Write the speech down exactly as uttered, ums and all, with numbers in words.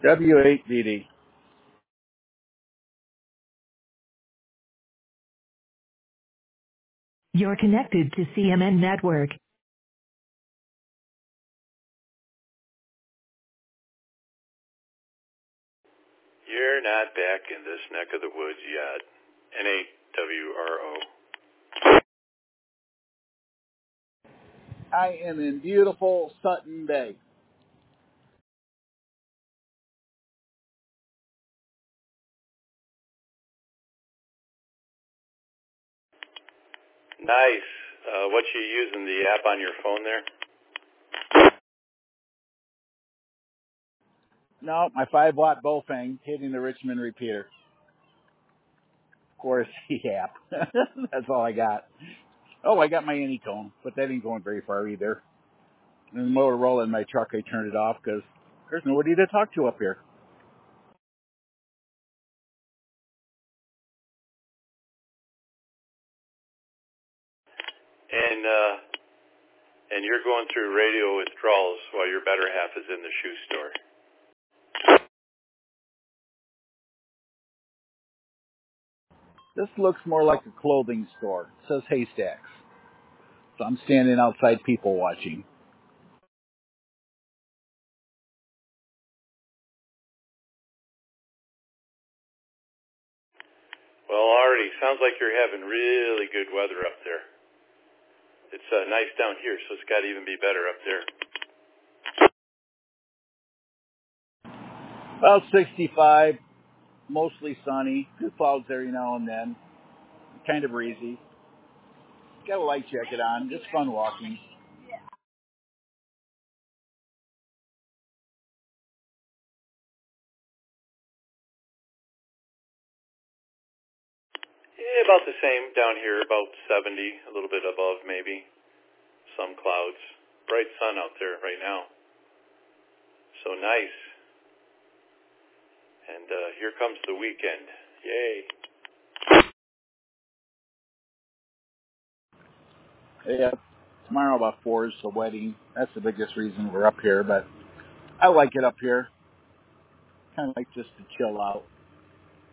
W eight B D. You're connected to C M N Network. You're not back in this neck of the woods yet. N eight W R O. I am in beautiful Sutton Bay. Nice. Uh, what you using, the app on your phone there? No, my five watt Bofang hitting the Richmond repeater. Of course, the app. That's all I got. Oh, I got my Anytone, but that ain't going very far either. And the Motorola in my truck, I turned it off because there's nobody to talk to up here. And uh, and you're going through radio withdrawals while your better half is in the shoe store. This looks more like a clothing store. It says Haystacks. So I'm standing outside people watching. Well, already sounds like you're having really good weather up there. It's uh, nice down here, so it's got to even be better up there. About sixty-five, mostly sunny, few clouds every now and then, kind of breezy. Got a light jacket on, just fun walking. Yeah, about the same down here, about seventy, a little bit above maybe. Some clouds. Bright sun out there right now. So nice. And uh, here comes the weekend. Yay. Yeah, tomorrow about four is the wedding. That's the biggest reason we're up here, but I like it up here. Kind of like just to chill out.